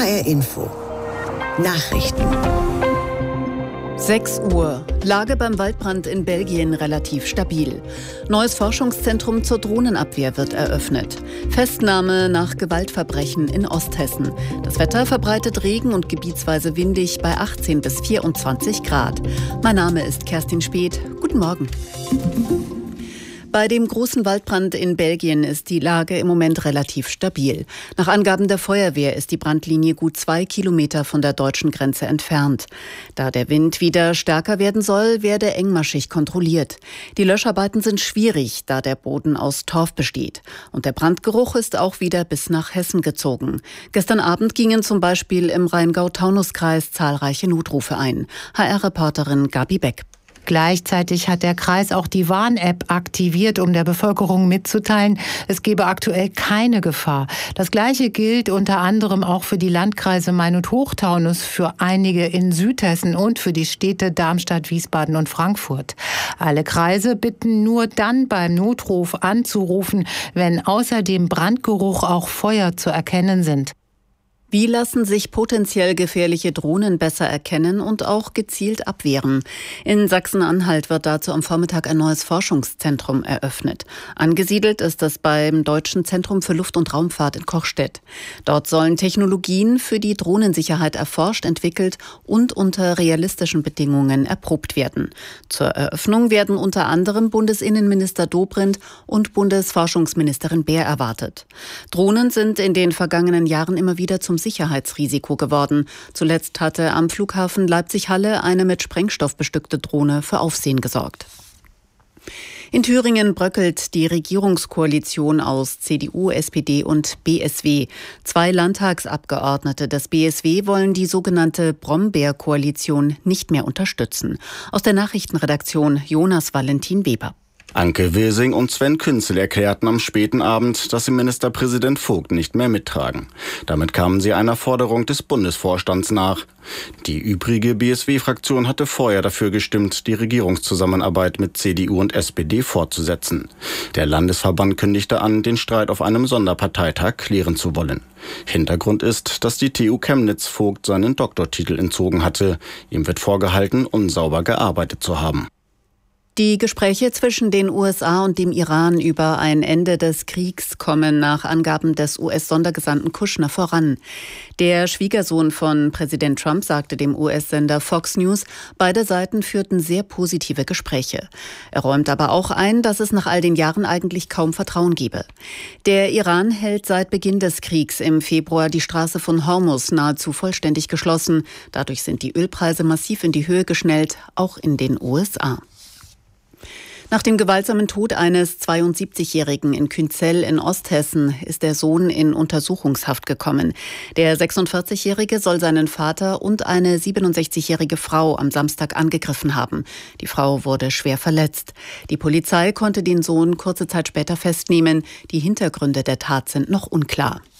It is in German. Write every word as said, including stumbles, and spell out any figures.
H R Info. Nachrichten. sechs Uhr. Lage beim Waldbrand in Belgien relativ stabil. Neues Forschungszentrum zur Drohnenabwehr wird eröffnet. Festnahme nach Gewaltverbrechen in Osthessen. Das Wetter verbreitet Regen und gebietsweise windig bei achtzehn bis vierundzwanzig Grad. Mein Name ist Kerstin Speth. Guten Morgen. Bei dem großen Waldbrand in Belgien ist die Lage im Moment relativ stabil. Nach Angaben der Feuerwehr ist die Brandlinie gut zwei Kilometer von der deutschen Grenze entfernt. Da der Wind wieder stärker werden soll, werde engmaschig kontrolliert. Die Löscharbeiten sind schwierig, da der Boden aus Torf besteht. Und der Brandgeruch ist auch wieder bis nach Hessen gezogen. Gestern Abend gingen zum Beispiel im Rheingau-Taunus-Kreis zahlreiche Notrufe ein. H R-Reporterin Gabi Beck. Gleichzeitig hat der Kreis auch die Warn-App aktiviert, um der Bevölkerung mitzuteilen, es gebe aktuell keine Gefahr. Das Gleiche gilt unter anderem auch für die Landkreise Main und Hochtaunus, für einige in Südhessen und für die Städte Darmstadt, Wiesbaden und Frankfurt. Alle Kreise bitten nur dann beim Notruf anzurufen, wenn außer dem Brandgeruch auch Feuer zu erkennen sind. Wie lassen sich potenziell gefährliche Drohnen besser erkennen und auch gezielt abwehren? In Sachsen-Anhalt wird dazu am Vormittag ein neues Forschungszentrum eröffnet. Angesiedelt ist es beim Deutschen Zentrum für Luft- und Raumfahrt in Kochstedt. Dort sollen Technologien für die Drohnensicherheit erforscht, entwickelt und unter realistischen Bedingungen erprobt werden. Zur Eröffnung werden unter anderem Bundesinnenminister Dobrindt und Bundesforschungsministerin Baer erwartet. Drohnen sind in den vergangenen Jahren immer wieder zum Sicherheitsrisiko geworden. Zuletzt hatte am Flughafen Leipzig-Halle eine mit Sprengstoff bestückte Drohne für Aufsehen gesorgt. In Thüringen bröckelt die Regierungskoalition aus C D U, S P D und B S W. Zwei Landtagsabgeordnete des B S W wollen die sogenannte Brombeer-Koalition nicht mehr unterstützen. Aus der Nachrichtenredaktion Jonas Valentin Weber. Anke Wilsing und Sven Künzel erklärten am späten Abend, dass sie Ministerpräsident Vogt nicht mehr mittragen. Damit kamen sie einer Forderung des Bundesvorstands nach. Die übrige B S W-Fraktion hatte vorher dafür gestimmt, die Regierungszusammenarbeit mit C D U und S P D fortzusetzen. Der Landesverband kündigte an, den Streit auf einem Sonderparteitag klären zu wollen. Hintergrund ist, dass die T U Chemnitz Vogt seinen Doktortitel entzogen hatte. Ihm wird vorgehalten, unsauber gearbeitet zu haben. Die Gespräche zwischen den U S A und dem Iran über ein Ende des Kriegs kommen nach Angaben des U S-Sondergesandten Kushner voran. Der Schwiegersohn von Präsident Trump sagte dem U S-Sender Fox News, beide Seiten führten sehr positive Gespräche. Er räumt aber auch ein, dass es nach all den Jahren eigentlich kaum Vertrauen gebe. Der Iran hält seit Beginn des Kriegs im Februar die Straße von Hormuz nahezu vollständig geschlossen. Dadurch sind die Ölpreise massiv in die Höhe geschnellt, auch in den U S A. Nach dem gewaltsamen Tod eines zweiundsiebzigjährigen in Künzell in Osthessen ist der Sohn in Untersuchungshaft gekommen. Der sechsundvierzigjährige soll seinen Vater und eine siebenundsechzigjährige Frau am Samstag angegriffen haben. Die Frau wurde schwer verletzt. Die Polizei konnte den Sohn kurze Zeit später festnehmen. Die Hintergründe der Tat sind noch unklar.